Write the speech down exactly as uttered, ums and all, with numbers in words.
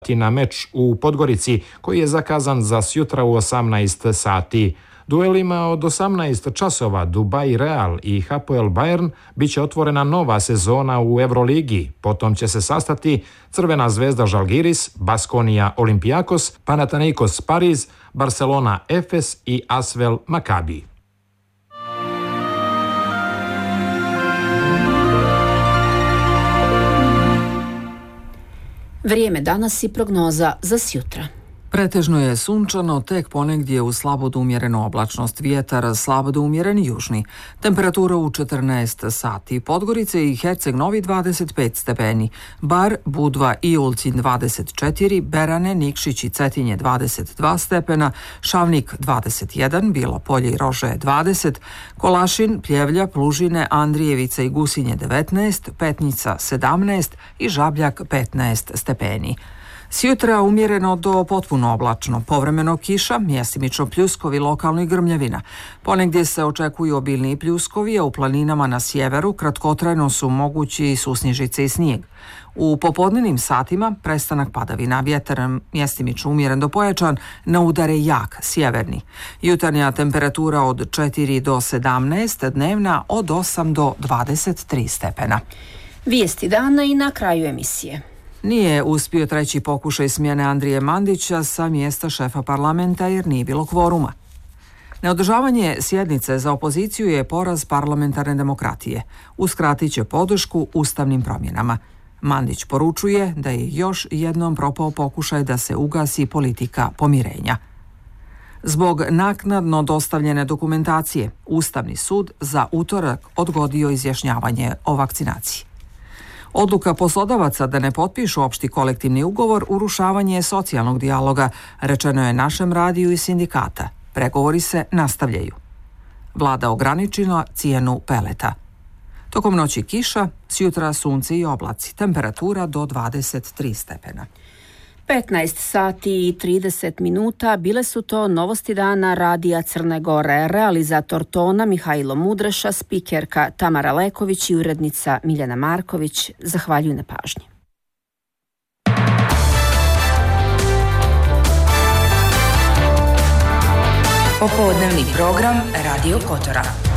na meč u Podgorici koji je zakazan za sjutra u osamnaest sati. Duelima od osamnaest časova Dubai Real i Hapoel Bayern bit će otvorena nova sezona u Euroligi. Potom će se sastati Crvena zvezda Žalgiris, Baskonija Olympiakos, Panathinaikos Pariz, Barcelona Efes i Asvel Maccabi. Vrijeme danas i prognoza za sjutra. Pretežno je sunčano, tek ponegdje u slabo do umjerenu oblačnost, vjetar slabo do umjeren južni. Temperatura u četrnaest sati, Podgorice i Herceg Novi dvadeset pet stepeni, Bar, Budva i Ulcinj dvadeset četiri, Berane, Nikšić i Cetinje dvadeset dva stepena, Šavnik dvadeset jedan, Bilo Polje i Rože dvadeset, Kolašin, Pljevlja, Plužine, Andrijevica i Gusinje devetnaest, Petnica sedamnaest i Žabljak petnaest stepeni. Sjutra umjereno do potpuno oblačno, povremeno kiša, mjestimično pljuskovi, lokalno i grmljavina. Ponegdje se očekuju obilni pljuskovi, a u planinama na sjeveru kratkotrajno su mogući susnježice i snijeg. U popodnevnim satima prestanak padavina, vjetar mjestimično umjeren do pojačan, na udare jak, sjeverni. Jutarnja temperatura od četiri do sedamnaest, dnevna od osam do dvadeset tri stepena. Vijesti dana i na kraju emisije. Nije uspio treći pokušaj smjene Andrije Mandića sa mjesta šefa parlamenta jer nije bilo kvoruma. Neodržavanje sjednice za opoziciju je poraz parlamentarne demokratije. Uskratit će podršku ustavnim promjenama. Mandić poručuje da je još jednom propao pokušaj da se ugasi politika pomirenja. Zbog naknadno dostavljene dokumentacije, Ustavni sud za utorak odgodio izjašnjavanje o vakcinaciji. Odluka poslodavaca da ne potpišu opšti kolektivni ugovor urušavanje je socijalnog dijaloga, rečeno je našem radiju i sindikata. Pregovori se nastavljaju. Vlada ograničila cijenu peleta. Tokom noći kiša, sjutra sunce i oblaci, temperatura do dvadeset tri stepena. petnaest sati i trideset minuta bile su to novosti dana Radija Crne Gore. Realizator tona Mihajlo Mudreša, spikerka Tamara Leković i urednica Miljana Marković. Zahvaljuju na pažnji. Popodnevni program Radio Kotora.